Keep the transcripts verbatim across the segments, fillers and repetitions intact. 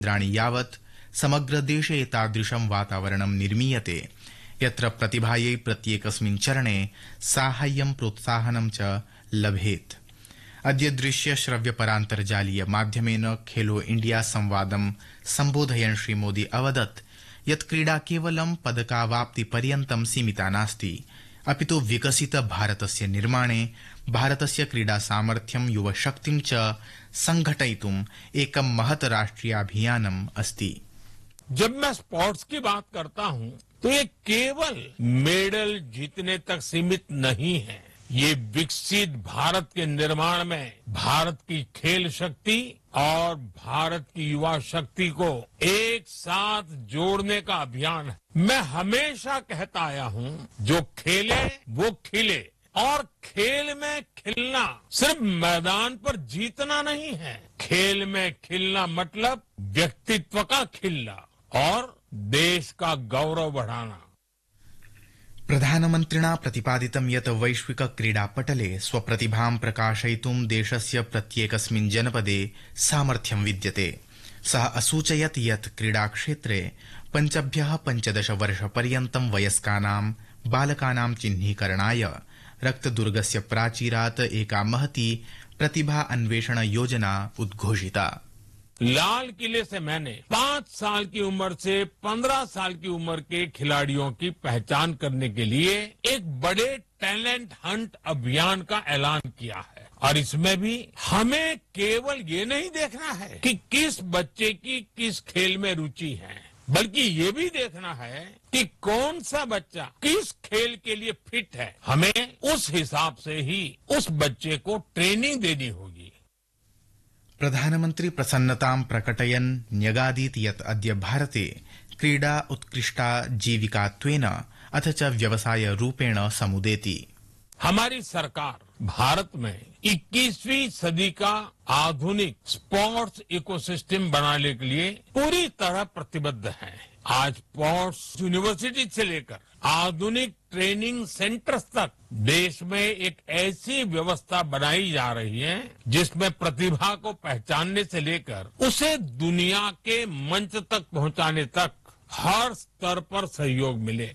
द्राणि यावत् समग्र देशे एतादृशं वातावरणं निर्मीयते यत्र प्रतिभायै प्रत्येकस्मिन् चरणे साहाय्यं प्रोत्साहनं च लभेत्। अद्य दृश्य श्रव्य परान्तर्जालीय माध्यमेन खेलो इंडिया संवादं सम्बोधयन् श्रीमोदी अवदत् यत् क्रीडा केवलं पदकावाप्ति पर्यन्तं सीमिता नास्ति, अपितु विकसित भारतस्य निर्माणे भारतस्य क्रीडा सामर्थ्यं युवशक्तिं च संघटयितुम् एकं महत् राष्ट्रियाभियानम् अस्ति। जब मैं स्पोर्ट्स की बात करता हूं तो ये केवल मेडल जीतने तक सीमित नहीं है। ये विकसित भारत के निर्माण में भारत की खेल शक्ति और भारत की युवा शक्ति को एक साथ जोड़ने का अभियान है। मैं हमेशा कहता आया हूं, जो खेले वो खिले, और खेल में खिलना सिर्फ मैदान पर जीतना नहीं है। खेल में खिलना मतलब व्यक्तित्व का खिलना और देश का गौरव बढ़ाना। प्रधानमन्त्रिणा प्रतिपादितं यत् वैश्विक क्रीडापटले स्वप्रतिभां प्रकाशयितुं देशस्य प्रत्येकस्मिन् जनपदे सामर्थ्यं विद्यते। सः असूचयत् यत् क्रीडाक्षेत्रे पञ्चभ्यः पञ्चदश वर्षपर्यन्तं वयस्कानां बालकानां चिह्नीकरणाय रक्तदुर्गस्य प्राचीरात् एका महती प्रतिभा अन्वेषण योजना उद्घोषिता। लाल किले से मैंने पांच साल की उम्र से पंद्रह साल की उम्र के खिलाड़ियों की पहचान करने के लिए एक बड़े टैलेंट हंट अभियान का ऐलान किया है। और इसमें भी हमें केवल ये नहीं देखना है कि किस बच्चे की किस खेल में रुचि है, बल्कि ये भी देखना है कि कौन सा बच्चा किस खेल के लिए फिट है। हमें उस हिसाब से ही उस बच्चे को ट्रेनिंग देनी होगी। प्रधानमन्त्री प्रसन्नतां प्रकटयन् न्यगादीत् यत् अद्य भारते क्रीडा उत्कृष्टा जीविकात्वेन अथ च व्यवसाय रूपेण समुदेति। हमारी सरकार भारत में इक्कीसवीं सदी का आधुनिक स्पोर्ट्स इकोसिस्टम बनाने के लिए पूरी तरह प्रतिबद्ध है। आज स्पोर्ट्स यूनिवर्सिटी से लेकर आधुनिक ट्रेनिंग सेंटर्स तक देश में एक ऐसी व्यवस्था बनाई जा रही है जिसमें प्रतिभा को पहचानने से लेकर उसे दुनिया के मंच तक पहुंचाने तक हर स्तर पर सहयोग मिले।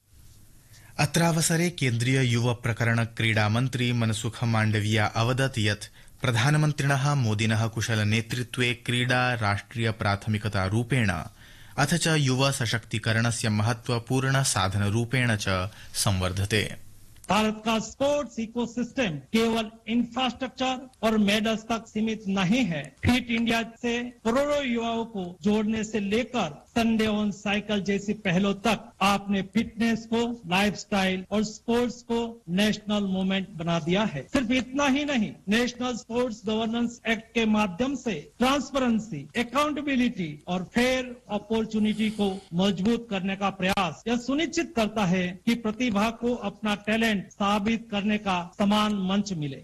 अत्रावसरे केन्द्रीय युव प्रकरण क्रीडा मन्त्री मनसुख माण्डविया अवदत् यत् प्रधानमन्त्रिणः मोदिनः कुशल नेतृत्वे क्रीडा राष्ट्रिय प्राथमिकता रूपेण अथ च युव सशक्तीकरणस्य महत्वपूर्ण साधन रूपेण च संवर्धते। भारत का स्पोर्ट्स इकोसिस्टम केवल इंफ्रास्ट्रक्चर और मेडल्स तक सीमित नहीं है। फिट इंडिया से करोड़ों युवाओं को जोड़ने से लेकर संडे ऑन साइकिल जैसी पहलों तक आपने फिटनेस को लाइफस्टाइल और स्पोर्ट्स को नेशनल मूवमेंट बना दिया है। सिर्फ इतना ही नहीं, नेशनल स्पोर्ट्स गवर्नेंस एक्ट के माध्यम से ट्रांसपेरेंसी, अकाउंटेबिलिटी और फेयर अपॉर्चुनिटी को मजबूत करने का प्रयास यह सुनिश्चित करता है कि प्रतिभा को अपना टैलेंट साबित करने का समान मंच मिले।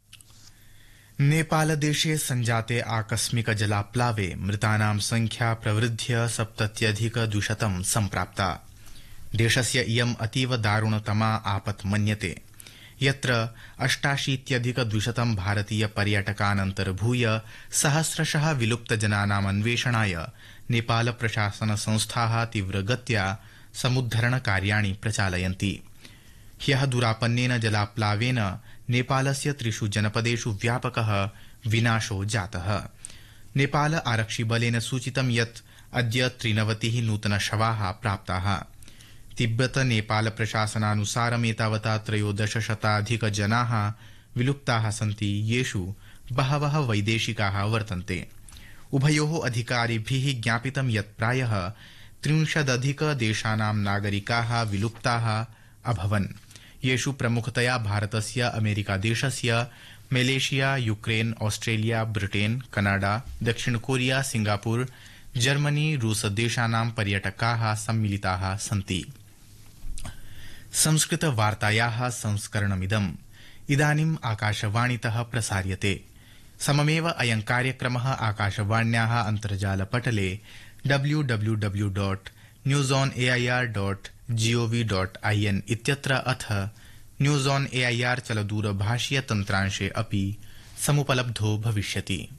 नेपाल देशे संजाते आकस्मिक जलाप्लावे मृतानां संख्या प्रवृद्ध्य सप्तत्यधिक द्विशतं सम्प्राप्ता। देशस्य इयम् अतीव दारुणतमा आपत् मन्यते, यत्र अष्टाशीत्यधिक द्विशतं भारतीय पर्यटकान् अन्तर्भूय सहस्रशः विलुप्तजनानाम् अन्वेषणाय नेपाल प्रशासन संस्थाः तीव्रगत्या समुद्धरण कार्याणि प्रचालयन्ति। ह्यः दुरापन्नेन जलाप्लावेन नेपालस्य त्रिषु जनपदेषु व्यापकः विनाशो जातः। नेपाल आरक्षिबलेन सूचितं यत् अद्य त्रिनवतिः नूतनशवाः प्राप्ताः। तिब्बत नेपाल प्रशासनानुसारम् एतावता त्रयोदशशताधिक जनाः विलुप्ताः सन्ति, येषु बहवः वैदेशिकाः वर्तन्ते। उभयोः अधिकारिभिः ज्ञापितं यत् प्रायः त्रिंशदधिक देशानां नागरिकाः विलुप्ताः अभवन्, येषु प्रमुखतया भारतस्य, अमेरिका देशस्य, Malaysia, Ukraine, Australia, Britain, Canada, दक्षिण कोरिया, सिंगापुर, जर्मनी, रूस देशानां पर्यटकाः सम्मिलिताः सन्ति। संस्कृत वार्तायाः संस्करणमिदम् इदानीम् आकाशवाणीतः प्रसार्यते। सममेव अयं कार्यक्रमः आकाशवाण्याः अन्तर्जालपटले W W W dot news on AIR dot gov dot IN इत्यत्र अथ न्यूज़ ऑन एआईआर चलदूरभाषीय तन्त्रांशे अपि समुपलब्धो भविष्यति।